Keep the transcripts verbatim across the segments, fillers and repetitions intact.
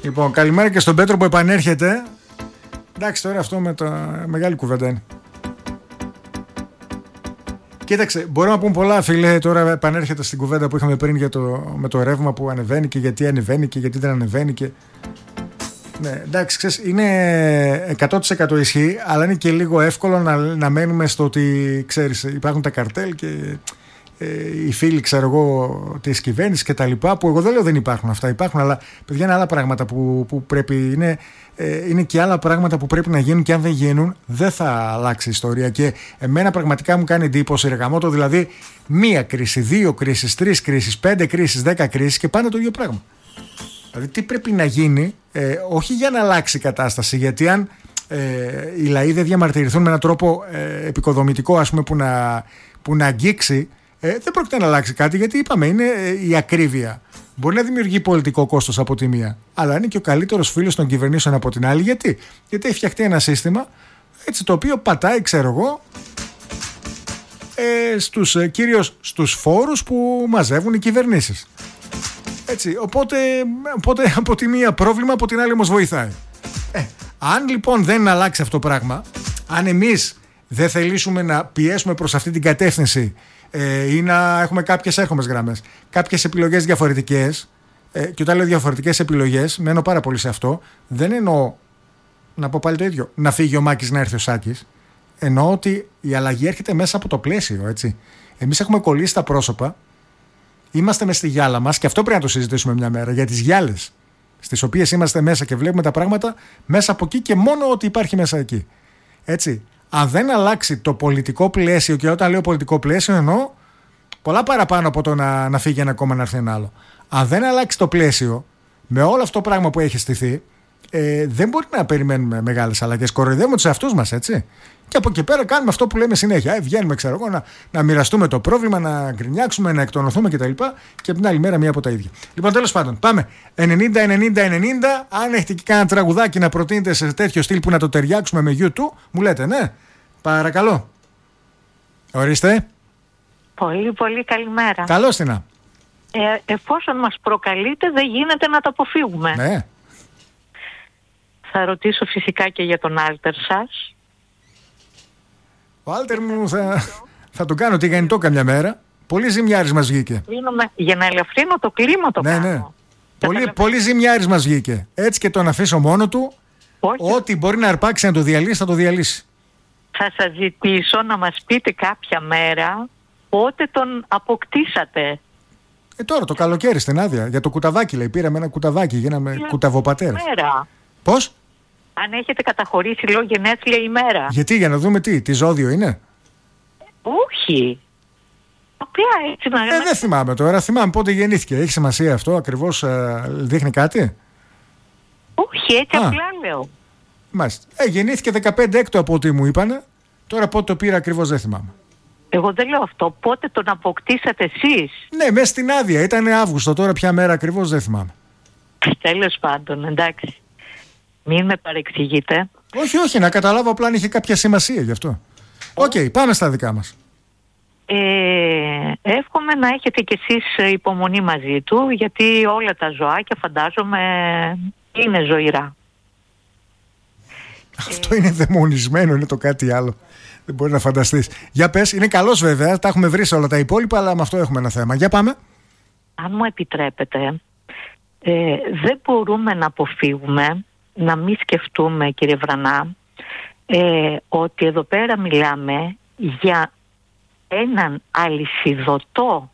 Λοιπόν, καλημέρα και στον Πέτρο που επανέρχεται. Εντάξει, τώρα αυτό με τα μεγάλη κουβέντα είναι. Κοίταξε, μπορούμε να πούμε πολλά, φίλε. Τώρα επανέρχεται στην κουβέντα που είχαμε πριν για το, με το ρεύμα που ανεβαίνει και γιατί ανεβαίνει και γιατί δεν ανεβαίνει. Και... Ναι, εντάξει, ξέρεις, είναι εκατό τοις εκατό ισχύει, αλλά είναι και λίγο εύκολο να, να μένουμε στο ότι, ξέρεις, υπάρχουν τα καρτέλ και ε, οι φίλοι, ξέρω εγώ, της κυβέρνησης και τα λοιπά, που εγώ δεν λέω δεν υπάρχουν αυτά, υπάρχουν, αλλά παιδιά είναι άλλα πράγματα που, που πρέπει, είναι, ε, είναι και άλλα πράγματα που πρέπει να γίνουν και αν δεν γίνουν δεν θα αλλάξει η ιστορία. Και εμένα πραγματικά μου κάνει εντύπωση, ρε γαμώτο, δηλαδή μία κρίση, δύο κρίσεις, τρεις κρίσεις, πέντε κρίσεις, δέκα κρίσεις και πάντα το ίδιο πράγμα. Δηλαδή τι πρέπει να γίνει, ε, όχι για να αλλάξει η κατάσταση, γιατί αν ε, οι λαοί δεν διαμαρτυρηθούν με έναν τρόπο ε, επικοδομητικό, ας πούμε, που να, που να αγγίξει, ε, δεν πρόκειται να αλλάξει κάτι, γιατί είπαμε είναι ε, η ακρίβεια. Μπορεί να δημιουργεί πολιτικό κόστος από τη μία, αλλά είναι και ο καλύτερος φίλος των κυβερνήσεων από την άλλη. Γιατί, γιατί έχει φτιαχτεί ένα σύστημα έτσι, το οποίο πατάει, ξέρω εγώ, ε, στους, ε, κυρίως στους φόρους που μαζεύουν οι κυβερνήσεις. Έτσι, οπότε, οπότε από τη μία πρόβλημα, από την άλλη όμως βοηθάει. Ε, αν λοιπόν δεν αλλάξει αυτό το πράγμα, αν εμείς δεν θελήσουμε να πιέσουμε προς αυτή την κατεύθυνση ε, ή να έχουμε κάποιες έρχομες γραμμές, κάποιες επιλογές διαφορετικές, ε, και όταν λέω διαφορετικές επιλογές, μένω πάρα πολύ σε αυτό, δεν εννοώ, να πω πάλι το ίδιο, να φύγει ο Μάκης να έρθει ο Σάκης, εννοώ ότι η αλλαγή έρχεται μέσα από το πλαίσιο, έτσι. Εμείς έχουμε κολλήσει τα πρόσωπα. Είμαστε μες στη γυάλα μας και αυτό πρέπει να το συζητήσουμε μια μέρα, για τις γυάλες στις οποίες είμαστε μέσα και βλέπουμε τα πράγματα μέσα από εκεί και μόνο ότι υπάρχει μέσα εκεί. Έτσι. Αν δεν αλλάξει το πολιτικό πλαίσιο, και όταν λέω πολιτικό πλαίσιο εννοώ πολλά παραπάνω από το να, να φύγει ένα κόμμα να έρθει ένα άλλο. Αν δεν αλλάξει το πλαίσιο με όλο αυτό το πράγμα που έχει στηθεί, ε, δεν μπορεί να περιμένουμε μεγάλες αλλαγές. Κοροϊδεύουμε τους εαυτούς μας, έτσι. Και από εκεί πέρα κάνουμε αυτό που λέμε συνέχεια. Ε, βγαίνουμε, ξέρω εγώ, να, να μοιραστούμε το πρόβλημα, να γκρινιάξουμε, να εκτονωθούμε κτλ. Και, και από την άλλη μέρα μία από τα ίδια. Λοιπόν, τέλος πάντων, πάμε. ενενήντα ενενήντα ενενήντα. Αν έχετε και κάνα τραγουδάκι να προτείνετε σε τέτοιο στυλ που να το ταιριάξουμε με YouTube, μου λέτε, ναι. Παρακαλώ. Ορίστε. Πολύ, πολύ καλημέρα. Καλώς την να. Ε, εφόσον μας προκαλείτε, δεν γίνεται να το αποφύγουμε. Ναι. Θα ρωτήσω φυσικά και για τον άλτερ σας. Ο άλτερ μου θα, θα τον κάνω τηγανιτό καμιά μέρα. Πολύ ζημιάρης μας βγήκε. Κλείνομαι, για να ελαφρύνω το κλίμα το ναι, κάνω. Ναι. Πολύ, πολύ ζημιάρης μας βγήκε. Έτσι και τον αφήσω μόνο του. Όχι. Ό,τι μπορεί να αρπάξει να το διαλύσει, θα το διαλύσει. Θα σας ζητήσω να μας πείτε κάποια μέρα πότε τον αποκτήσατε. Ε, τώρα το καλοκαίρι στην άδεια. Για το κουταβάκι, λέει. Πήραμε ένα κουταβάκι, γίναμε κουταβοπατέρες. Μέρα. Πώς? Αν έχετε καταχωρήσει λόγω γενέθλια ημέρα. Γιατί, για να δούμε τι, τι ζώδιο είναι. Όχι. Απλά έτσι να... Ε, δεν θυμάμαι τώρα, θυμάμαι πότε γεννήθηκε. Έχει σημασία αυτό, ακριβώς ε, δείχνει κάτι. Όχι, έτσι Α. απλά λέω. Μάλιστα. Ε, γεννήθηκε δεκαπέντε έκτου από ό,τι μου είπανε. Τώρα πότε το πήρα ακριβώς δεν θυμάμαι. Εγώ δεν λέω αυτό. Πότε τον αποκτήσατε εσείς? Ναι, μέσα στην άδεια. Ήταν Αύγουστο. Τώρα ποια μέρα ακριβώς δεν θυμάμαι. Τέλος πάντων, εντάξει. Μην με παρεξηγείτε. Όχι, όχι, να καταλάβω απλά αν είχε κάποια σημασία γι' αυτό. Οκ, okay, πάμε στα δικά μας. Ε, εύχομαι να έχετε κι εσείς υπομονή μαζί του, γιατί όλα τα ζωάκια φαντάζομαι είναι ζωηρά. Αυτό ε... είναι δαιμονισμένο, είναι το κάτι άλλο. Δεν μπορεί να φανταστείς. Για πες, είναι καλός βέβαια, τα έχουμε βρει σε όλα τα υπόλοιπα, αλλά με αυτό έχουμε ένα θέμα. Για πάμε. Αν μου επιτρέπετε, ε, δεν μπορούμε να αποφύγουμε να μην σκεφτούμε, κύριε Βρανά, ε, ότι εδώ πέρα μιλάμε για έναν αλυσιδωτό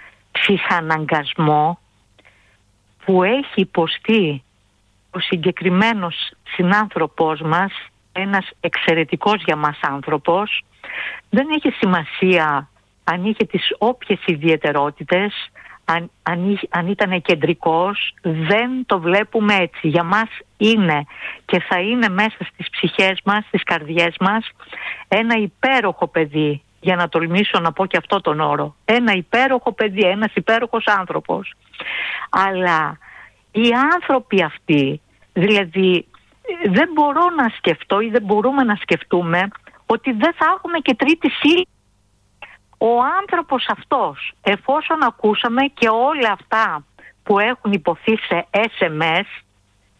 ψυχαναγκασμό που έχει υποστεί ο συγκεκριμένος συνάνθρωπός μας, ένας εξαιρετικός για μας άνθρωπος. Δεν έχει σημασία αν είχε τις όποιες ιδιαιτερότητες, αν, αν, αν ήταν κεντρικός, δεν το βλέπουμε έτσι. Για μας είναι και θα είναι μέσα στις ψυχές μας, στις καρδιές μας, ένα υπέροχο παιδί, για να τολμήσω να πω και αυτό τον όρο. Ένα υπέροχο παιδί, ένας υπέροχος άνθρωπος. Αλλά οι άνθρωποι αυτοί, δηλαδή δεν μπορώ να σκεφτώ ή δεν μπορούμε να σκεφτούμε ότι δεν θα έχουμε και τρίτη σύλλη. Ο άνθρωπος αυτός, εφόσον ακούσαμε και όλα αυτά που έχουν υποθεί σε ες εμ ες,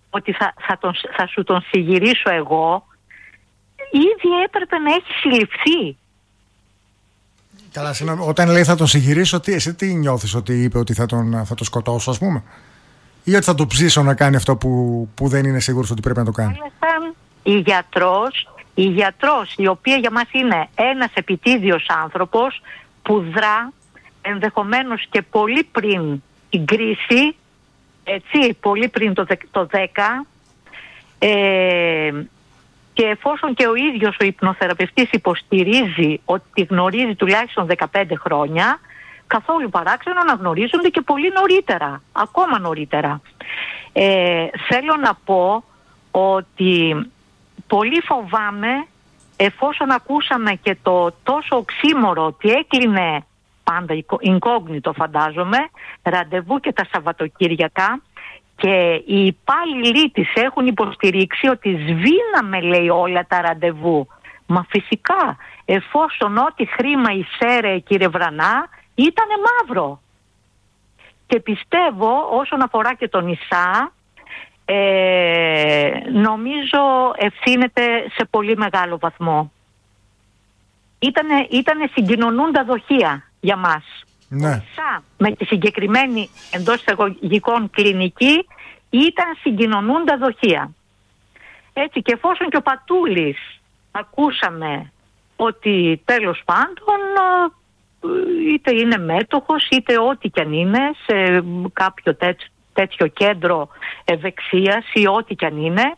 ότι θα, θα, τον, θα σου τον συγυρίσω εγώ, ήδη έπρεπε να έχει συλληφθεί. Καλά, συγγνώμη, όταν λέει θα τον συγυρίσω, τι, εσύ τι νιώθεις, ότι είπε ότι θα τον, θα τον σκοτώσω, ας πούμε, ή ότι θα τον ψήσω να κάνει αυτό που, που δεν είναι σίγουρος ότι πρέπει να το κάνει? Η γιατρός, η γιατρός, η οποία για μας είναι ένας επιτίδιος άνθρωπος που δρά ενδεχομένως και πολύ πριν την κρίση, έτσι, πολύ πριν το, το δέκα, ε, και εφόσον και ο ίδιος ο υπνοθεραπευτής υποστηρίζει ότι γνωρίζει τουλάχιστον δεκαπέντε χρόνια, καθόλου παράξενο να γνωρίζονται και πολύ νωρίτερα, ακόμα νωρίτερα. Ε, θέλω να πω ότι πολύ φοβάμαι, εφόσον ακούσαμε και το τόσο οξύμορο ότι έκλεινε πάντα incognito, φαντάζομαι, ραντεβού και τα Σαββατοκύριακα, και οι υπάλληλοι της έχουν υποστηρίξει ότι σβήναμε, λέει, όλα τα ραντεβού. Μα φυσικά, εφόσον ό,τι χρήμα εισέρε, κύριε Βρανά, ήτανε μαύρο. Και πιστεύω, όσον αφορά και τον Ισά, ε, νομίζω ευθύνεται σε πολύ μεγάλο βαθμό. Ήτανε, ήτανε συγκοινωνούντα δοχεία για μας. Ναι. Ισά, με τη συγκεκριμένη εντός εισαγωγικών κλινική, ήταν συγκοινωνούντα δοχεία. Έτσι, και εφόσον και ο Πατούλης ακούσαμε ότι τέλος πάντων είτε είναι μέτοχος είτε ό,τι κι αν είναι σε κάποιο τέτοιο, τέτοιο κέντρο ευεξίας ή ό,τι κι αν είναι,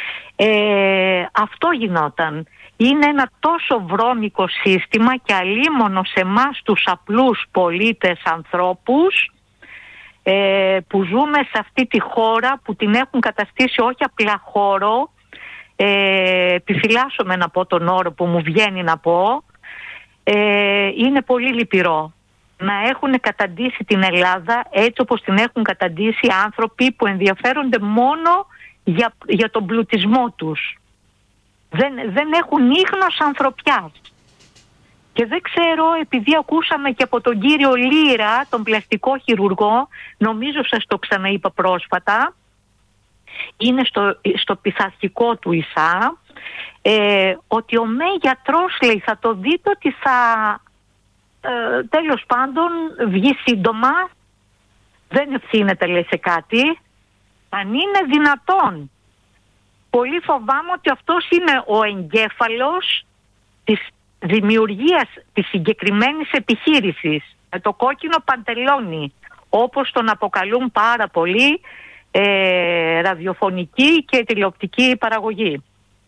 ε, αυτό γινόταν. Είναι ένα τόσο βρώμικο σύστημα και αλίμονο σε εμάς τους απλούς πολίτες ανθρώπους, ε, που ζούμε σε αυτή τη χώρα που την έχουν καταστήσει όχι απλά χώρο, ε, επιφυλάσσομαι να πω τον όρο που μου βγαίνει να πω, ε, είναι πολύ λυπηρό να έχουν καταντήσει την Ελλάδα έτσι όπως την έχουν καταντήσει άνθρωποι που ενδιαφέρονται μόνο για, για τον πλουτισμό τους. Δεν, δεν έχουν ίχνος ανθρωπιάς. Και δεν ξέρω, επειδή ακούσαμε και από τον κύριο Λύρα, τον πλαστικό χειρουργό, νομίζω σας το ξαναείπα πρόσφατα, είναι στο, στο πειθαρχικό του Ισά, ε, ότι ο ΜΕ γιατρός, λέει, θα το δείτε ότι θα ε, τέλος πάντων βγει σύντομα, δεν ευθύνεται, λέει, σε κάτι, αν είναι δυνατόν. Πολύ φοβάμαι ότι αυτός είναι ο εγκέφαλος της δημιουργίας της συγκεκριμένης επιχείρησης, με το κόκκινο παντελόνι, όπως τον αποκαλούν πάρα πολύ ε, ραδιοφωνική και τηλεοπτική παραγωγή.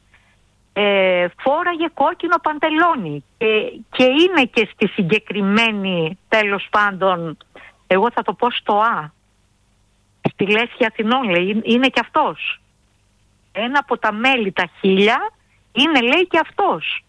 Ε, φόραγε κόκκινο παντελόνι και, και είναι και στη συγκεκριμένη, τέλος πάντων, εγώ θα το πω στο Α, στη Λέσχη Αθηνών, λέει, είναι και αυτός. Ένα από τα μέλη τα χίλια είναι, λέει, και αυτός.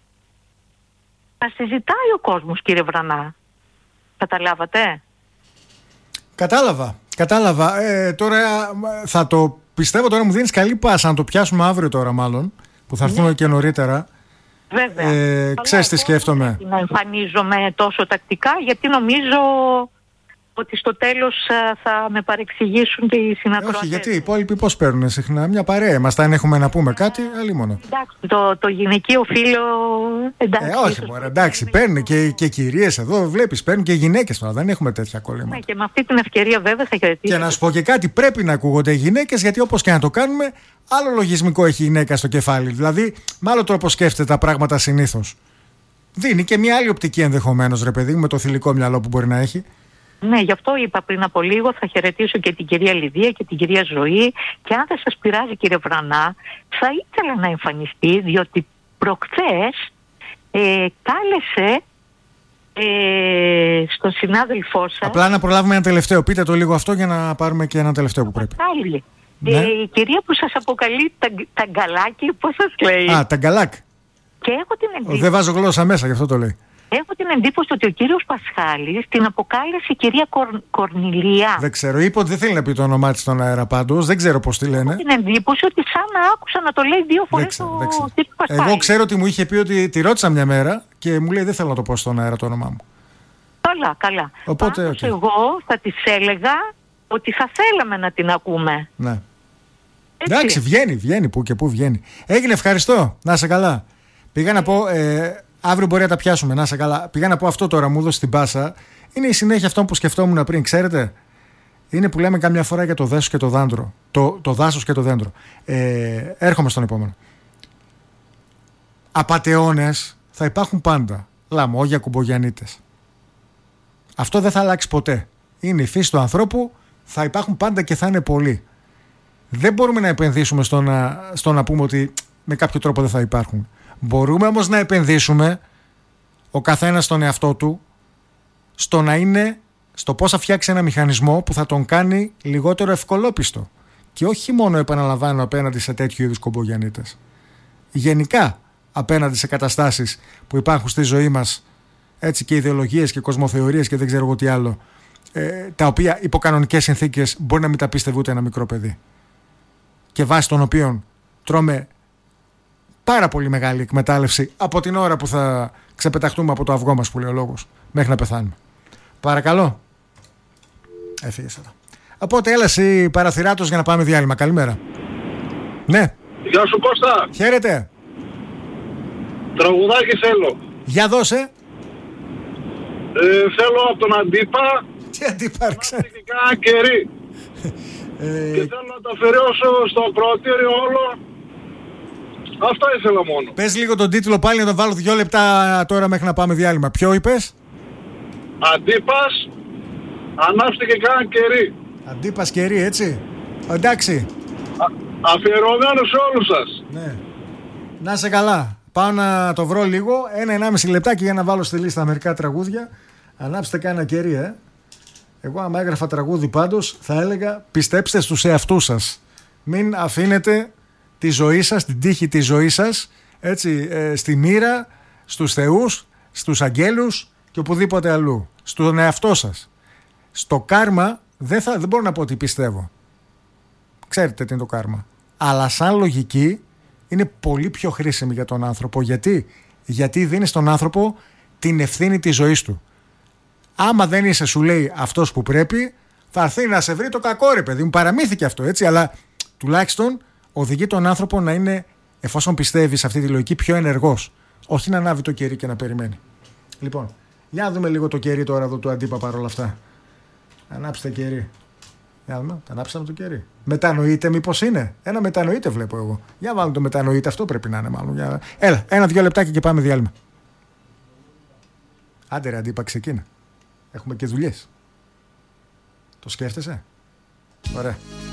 Θα συζητάει ο κόσμος, κύριε Βρανά. Καταλάβατε? Κατάλαβα, κατάλαβα. Ε, τώρα θα το πιστεύω, τώρα μου δίνεις καλή πάσα να το πιάσουμε αύριο τώρα μάλλον, που θα έρθουμε, ναι, και νωρίτερα. Βέβαια. Ε, ξέρεις τι σκέφτομαι. Να εμφανίζομαι τόσο τακτικά, γιατί νομίζω ότι στο τέλος θα με παρεξηγήσουν και οι συνακροατές. Όχι, γιατί οι υπόλοιποι πώς παίρνουν συχνά? Μια παρέα είμαστε, αν έχουμε να πούμε κάτι, αλλήμονο. Εντάξει, το, το γυναικείο φύλλο, εντάξει. Ε, όχι μωρέ, εντάξει, παίρνουν και, και κυρίες εδώ, βλέπεις, παίρνουν και γυναίκες τώρα, δεν έχουμε τέτοια κόλλημα. Ναι, και με αυτή την ευκαιρία βέβαια θα χαιρετήσω. Και να σου πω και κάτι, πρέπει να ακούγονται οι γυναίκες, γιατί όπως και να το κάνουμε, άλλο λογισμικό έχει η γυναίκα στο κεφάλι. Δηλαδή, με άλλο τρόπο σκέφτεται τα πράγματα συνήθως. Δίνει και μια άλλη οπτική ενδεχομένως, ρε παιδί, με το θηλυκό μυαλό που μπορεί να έχει. Ναι, γι' αυτό είπα πριν από λίγο, θα χαιρετήσω και την κυρία Λιδία και την κυρία Ζωή, και αν δεν σας πειράζει, κύριε Βρανά, θα ήθελα να εμφανιστεί, διότι προχθές ε, κάλεσε ε, στον συνάδελφό σας. Απλά να προλάβουμε ένα τελευταίο, πείτε το λίγο αυτό για να πάρουμε και ένα τελευταίο που πρέπει. Άλλη. Ναι. Ε, η κυρία που σας αποκαλεί τα, ταγκαλάκι, πώς σας λέει? Α, ταγκαλάκ. Και έχω την εντύπωση... Δεν βάζω γλώσσα μέσα, γι' αυτό το λέει. Έχω την εντύπωση ότι ο κύριος Πασχάλης την αποκάλεσε η κυρία Κορ... Κορνηλία. Δεν ξέρω, είπε ότι δεν θέλει να πει το όνομά της στον αέρα πάντως, δεν ξέρω πώς τη λένε. Έχω την εντύπωση ότι σαν να άκουσα να το λέει δύο φορές ξέρω, ο κύριος Πασχάλης. Εγώ ξέρω ότι μου είχε πει ότι τη ρώτησα μια μέρα και μου λέει δεν θέλω να το πω στον αέρα το όνομά μου. Καλά, καλά. Οπότε, Πάντως okay. εγώ θα της έλεγα ότι θα θέλαμε να την ακούμε. Ναι. Εντάξει, βγαίνει, βγαίνει που και που βγαίνει. Έγινε, ευχαριστώ. Να είσαι καλά. Πήγα να πω, ε, αύριο μπορεί να τα πιάσουμε, να είσαι καλά. Πήγα να πω αυτό τώρα, μου έδωσε την πάσα. Είναι η συνέχεια αυτό που σκεφτόμουν πριν, ξέρετε. Είναι που λέμε καμιά φορά για το δάσος και το δέντρο. Το, το δάσος και το δέντρο. Ε, έρχομαι στον επόμενο. Απατεώνες θα υπάρχουν πάντα. Λαμόγια, κουμπογιανίτες. Αυτό δεν θα αλλάξει ποτέ. Είναι η φύση του ανθρώπου, θα υπάρχουν πάντα και θα είναι πολλοί. Δεν μπορούμε να επενδύσουμε στο να, στο να πούμε ότι με κάποιο τρόπο δεν θα υπάρχουν. Μπορούμε όμως να επενδύσουμε ο καθένας στον εαυτό του στο να είναι, στο πώς θα φτιάξει ένα μηχανισμό που θα τον κάνει λιγότερο ευκολόπιστο. Και όχι μόνο, επαναλαμβάνω, απέναντι σε τέτοιου είδους κομπογιανίτες. Γενικά απέναντι σε καταστάσεις που υπάρχουν στη ζωή μας, έτσι, και ιδεολογίες και κοσμοθεωρίες και δεν ξέρω εγώ τι άλλο, ε, τα οποία υπό κανονικές συνθήκες μπορεί να μην τα πίστευε ούτε ένα μικρό παιδί. Και βάσει των οποίων τρώμε πάρα πολύ μεγάλη εκμετάλλευση από την ώρα που θα ξεπεταχτούμε από το αυγό μας, που λέει ο λόγος, μέχρι να πεθάνουμε. Παρακαλώ. Έφυγες εδώ. Οπότε έλα εσύ παραθυράτος για να πάμε διάλειμμα. Καλημέρα. Ναι. Γεια σου Κώστα. Χαίρετε. Τραγουδάκι θέλω. Για δώσε. Ε, θέλω από τον Αντίπα. Τι Αντίπα, ξέρετε. Και κάνα κερί. Ε... Και θέλω να το αφαιρέσω στο προωτήριο όλο. Αυτό ήθελα μόνο. Πες λίγο τον τίτλο πάλι να το βάλω δύο λεπτά τώρα μέχρι να πάμε διάλειμμα. Ποιο είπες? Αντίπας, ανάψτε και κάνα κερί. Αντίπας κερί, έτσι. Εντάξει. Α, αφιερωμένο σε όλους σας. Ναι. Να είσαι καλά. Πάω να το βρω λίγο. Ένα-ενάμιση λεπτάκι για να βάλω στη λίστα μερικά τραγούδια. Ανάψτε κάνα κερί, ε. Εγώ άμα έγραφα τραγούδι πάντως θα έλεγα πιστέψτε στους εαυτούς σας. Μην αφήνετε τη ζωή σας, την τύχη της ζωής σας, έτσι, ε, στη μοίρα, στους θεούς, στους αγγέλους και οπουδήποτε αλλού. Στον εαυτό σας. Στο κάρμα δεν, θα, δεν μπορώ να πω ότι πιστεύω. Ξέρετε τι είναι το κάρμα. Αλλά σαν λογική είναι πολύ πιο χρήσιμη για τον άνθρωπο. Γιατί? Γιατί δίνει στον άνθρωπο την ευθύνη της ζωής του. Άμα δεν είσαι, σου λέει, αυτός που πρέπει, θα έρθει να σε βρει το κακό, ρε παιδί μου. Παραμύθηκε αυτό, έτσι, αλλά τουλάχιστον οδηγεί τον άνθρωπο να είναι, εφόσον πιστεύει σε αυτή τη λογική, πιο ενεργός. Όχι να ανάβει το κερί και να περιμένει. Λοιπόν, για να δούμε λίγο το κερί τώρα εδώ του Αντίπα παρόλα αυτά. Ανάψτε κερί. Για να δούμε, ανάψαμε το κερί. Μετανοείτε, μήπως είναι? Ένα μετανοείτε βλέπω εγώ. Για βάλουμε το μετανοείτε, αυτό πρέπει να είναι μάλλον. Για... Έλα, ένα-δυο λεπτάκια και πάμε διάλειμμα. Άντε ρε Αντίπα, ξεκίνα. Έχουμε και δουλειές. Το σκέφτεσαι? Ωραία.